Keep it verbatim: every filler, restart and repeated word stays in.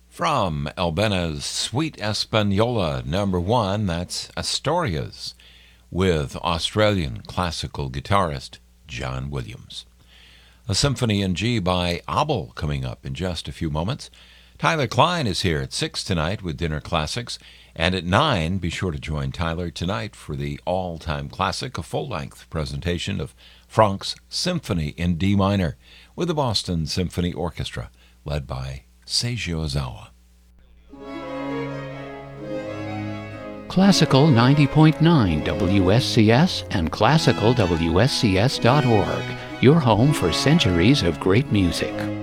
From Albena's Sweet Española number one, that's Astorias, with Australian classical guitarist John Williams. A symphony in G by Abel coming up in just a few moments. Tyler Klein is here at six tonight with Dinner Classics, and at nine, be sure to join Tyler tonight for the all-time classic, a full-length presentation of Franck's Symphony in D minor with the Boston Symphony Orchestra, led by Seiji Ozawa. Classical ninety point nine W S C S and classical W S C S dot org, your home for centuries of great music.